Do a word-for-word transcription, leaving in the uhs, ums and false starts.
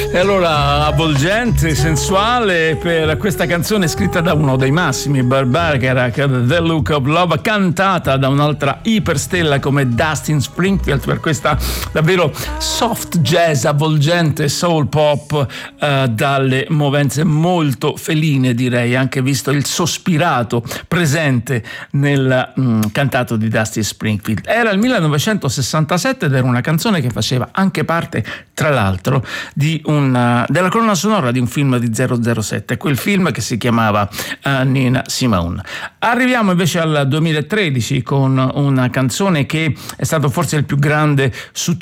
E allora, avvolgente, sensuale, per questa canzone scritta da uno dei massimi, Burt Bacharach, The Look of Love, cantata da un'altra iperstella come Dustin Springfield, per questa davvero soft jazz, avvolgente soul pop, eh, dalle movenze molto feline, direi, anche visto il sospirato presente nel mm, cantato di Dustin Springfield. Era il millenovecentosessantasette ed era una canzone che faceva anche parte, tra l'altro, di una, della colonna sonora di un film di zero zero sette, quel film che si chiamava uh, Nina Simone. Arriviamo invece al duemilatredici con una canzone che è stato forse il più grande successo